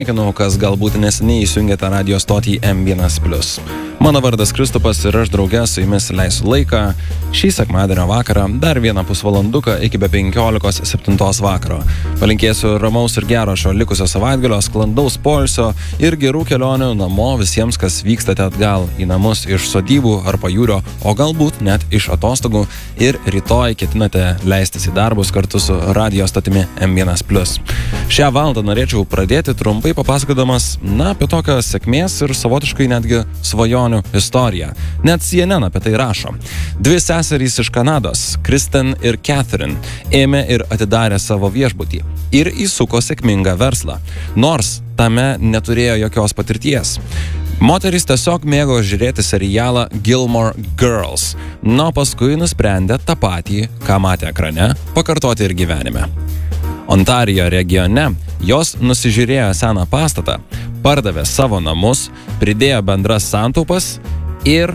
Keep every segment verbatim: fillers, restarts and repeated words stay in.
Sveikinu, kas galbūt neseniai įsijungėte radio stotį M vienas plius. Mano vardas Kristupas ir aš drauge su jumis leisiu laiką šį sekmadienio vakarą, dar vieną pusvalanduką iki be penkiolikos septintos vakaro. Palinkėsiu ramaus ir gero šio likusio savaitgalio, sklandaus poilsio ir gerų kelionių namo visiems, kas vykstate atgal į namus iš sodybų ar pajūrio, o galbūt net iš atostogų ir rytoj ketinate leistis į darbus kartu su radio stotimi M vienas plius. Šią valandą norėčiau pradėti trumpai papasakodamas, na, apie tokią sėkmės ir savotiškai netgi svajonių istoriją. Net C N N apie tai rašo. Dvi seserys iš Kanados, Kristen ir Catherine, ėmė ir atidarė savo viešbutį ir įsuko sėkmingą verslą, nors tame neturėjo jokios patirties. Moterys tiesiog mėgo žiūrėti serialą Gilmore Girls, nuo paskui nusprendė tą patį, ką matė ekrane, pakartoti ir gyvenime. Ontarijo regione jos nusižiūrėjo seną pastatą, pardavė savo namus, pridėjo bendras santaupas ir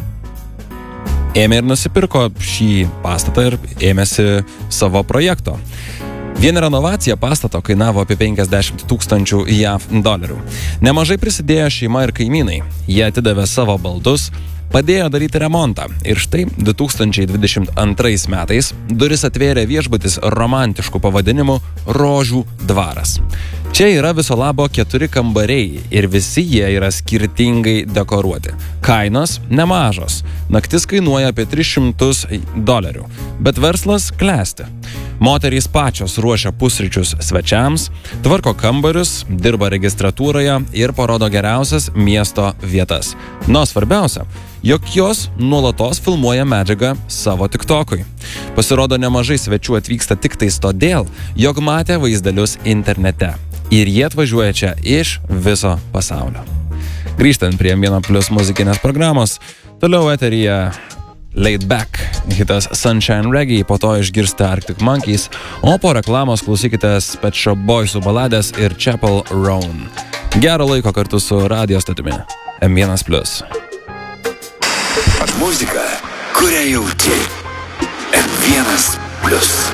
ėmė ir nusipirko šį pastatą ir ėmėsi savo projekto. Vien renovacija pastato kainavo apie penkiasdešimt tūkstančių J A V dolerių. Nemažai prisidėjo šeima ir kaimynai. Jie atidavė savo baldus, padėjo daryti remontą. Ir štai du tūkstančiai dvidešimt antrais metais duris atvėrė viešbutis romantišku pavadinimu Rožių dvaras. Čia yra viso labo keturi kambariai ir visi jie yra skirtingai dekoruoti. Kainos nemažos. Naktis kainuoja apie tris šimtus dolerių. Bet verslas klesti. Moterys pačios ruošia pusryčius svečiams, tvarko kambarius, dirba registratūroje ir parodo geriausias miesto vietas. Nu, svarbiausia, jog jos nuolatos filmuoja medžiagą savo TikTokui. Pasirodo, nemažai svečių atvyksta tik tais todėl, jog matė vaizdelius internete. Ir jie atvažiuoja čia iš viso pasaulio. Grįžtant prie M vienas plius muzikinės programos, toliau eteryje Laid Back, hitas Sunshine Reggae, po to išgirsite Arctic Monkeys, o po reklamos klausykitės Pet Shop Boysų baladės ir Chapel Roan. Gero laiko kartu su radio stotimi M vienas plius. Muzika, kurią jauti. M vienas plius.